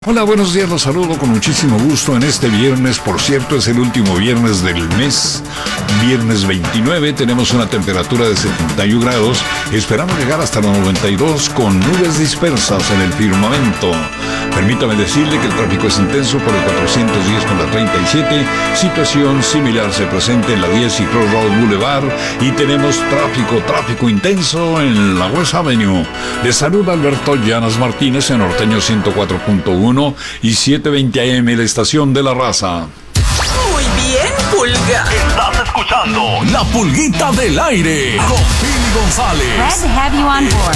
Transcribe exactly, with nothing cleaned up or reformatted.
Hola, buenos días, los saludo con muchísimo gusto en este viernes. Por cierto, es el último viernes del mes, viernes veintinueve. Tenemos una temperatura de setenta y uno grados. Esperamos llegar hasta los noventa y dos con nubes dispersas en el firmamento. Permítame decirle que el tráfico es intenso por el cuatrocientos diez con la treinta y siete. Situación similar se presenta en la diez y Crossroads Boulevard. Y tenemos tráfico, tráfico intenso en la West Avenue. Les saluda Alberto Llanas Martínez en Norteño ciento cuatro punto uno y setecientos veinte A M, la estación de la raza. Muy bien, Pulga. Estás escuchando La Pulguita del Aire con Pili González. Glad to have you on board.